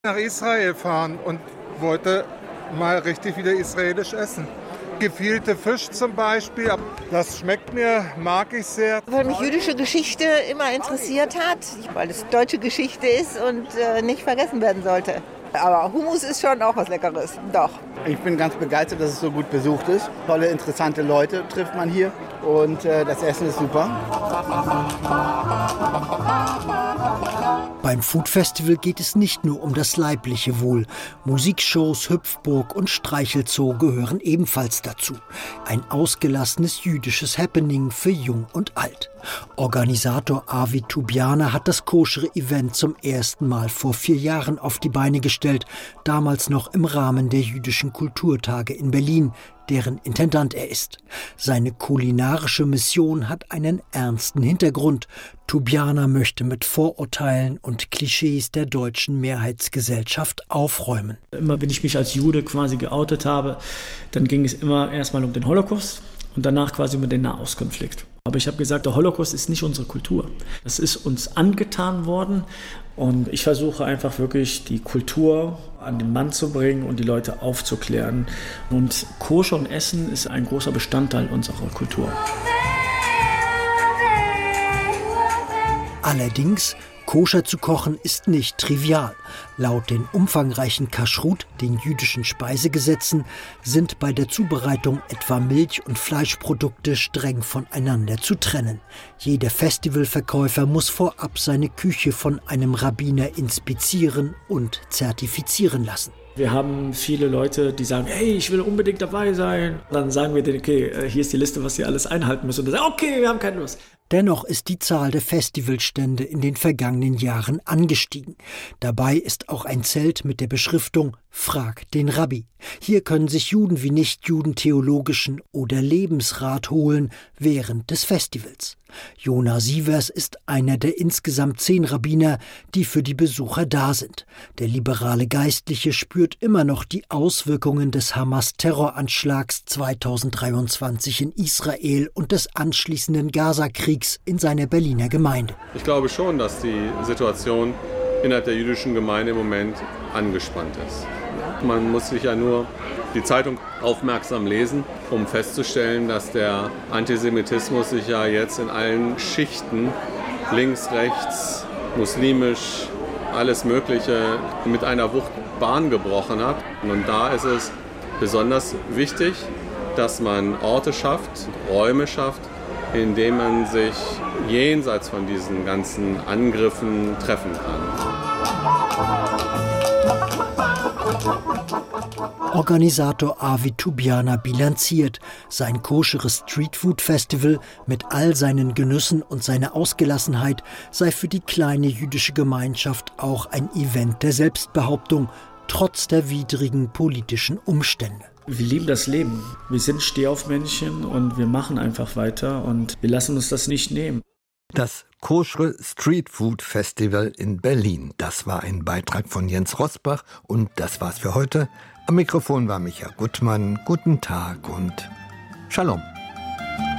nach Israel fahren und wollte mal richtig wieder israelisch essen. Gefielte Fisch zum Beispiel, das schmeckt mir, mag ich sehr. Weil mich jüdische Geschichte immer interessiert hat, weil es deutsche Geschichte ist und nicht vergessen werden sollte. Aber Hummus ist schon auch was Leckeres, doch. Ich bin ganz begeistert, dass es so gut besucht ist. Tolle, interessante Leute trifft man hier und das Essen ist super. Beim Food Festival geht es nicht nur um das leibliche Wohl. Musikshows, Hüpfburg und Streichelzoo gehören ebenfalls dazu. Ein ausgelassenes jüdisches Happening für Jung und Alt. Organisator Avi Tubiana hat das koschere Event zum ersten Mal vor 4 Jahren auf die Beine gestellt, damals noch im Rahmen der Jüdischen Kulturtage in Berlin, deren Intendant er ist. Seine kulinarische Mission hat einen ernsten Hintergrund. Tubiana möchte mit Vorurteilen und Klischees der deutschen Mehrheitsgesellschaft aufräumen. Immer wenn ich mich als Jude quasi geoutet habe, dann ging es immer erstmal um den Holocaust und danach quasi um den Nahostkonflikt. Aber ich habe gesagt, der Holocaust ist nicht unsere Kultur. Das ist uns angetan worden und ich versuche einfach wirklich die Kultur an den Mann zu bringen und die Leute aufzuklären. Und Koscher und Essen ist ein großer Bestandteil unserer Kultur. Allerdings, koscher zu kochen ist nicht trivial. Laut den umfangreichen Kashrut, den jüdischen Speisegesetzen, sind bei der Zubereitung etwa Milch- und Fleischprodukte streng voneinander zu trennen. Jeder Festivalverkäufer muss vorab seine Küche von einem Rabbiner inspizieren und zertifizieren lassen. Wir haben viele Leute, die sagen, hey, ich will unbedingt dabei sein. Dann sagen wir denen, okay, hier ist die Liste, was ihr alles einhalten müsst. Und dann sagen, okay, wir haben keine Lust. Dennoch ist die Zahl der Festivalstände in den vergangenen Jahren angestiegen. Dabei ist auch ein Zelt mit der Beschriftung »Frag den Rabbi«. Hier können sich Juden wie Nichtjuden theologischen oder Lebensrat holen während des Festivals. Jona Sievers ist einer der insgesamt 10 Rabbiner, die für die Besucher da sind. Der liberale Geistliche spürt immer noch die Auswirkungen des Hamas-Terroranschlags 2023 in Israel und des anschließenden Gaza-Kriegs in seiner Berliner Gemeinde. Ich glaube schon, dass die Situation innerhalb der jüdischen Gemeinde im Moment angespannt ist. Man muss sich ja nur die Zeitung aufmerksam lesen, um festzustellen, dass der Antisemitismus sich ja jetzt in allen Schichten, links, rechts, muslimisch, alles Mögliche, mit einer Wucht Bahn gebrochen hat. Und da ist es besonders wichtig, dass man Orte schafft, Räume schafft, in denen man sich jenseits von diesen ganzen Angriffen treffen kann. Organisator Avi Tubiana bilanziert, sein koscheres Streetfood-Festival mit all seinen Genüssen und seiner Ausgelassenheit sei für die kleine jüdische Gemeinschaft auch ein Event der Selbstbehauptung, trotz der widrigen politischen Umstände. Wir lieben das Leben. Wir sind Stehaufmännchen und wir machen einfach weiter und wir lassen uns das nicht nehmen. Das koschere Streetfood Festival in Berlin. Das war ein Beitrag von Jens Rosbach und das war's für heute. Am Mikrofon war Micha Gutmann. Guten Tag und Shalom.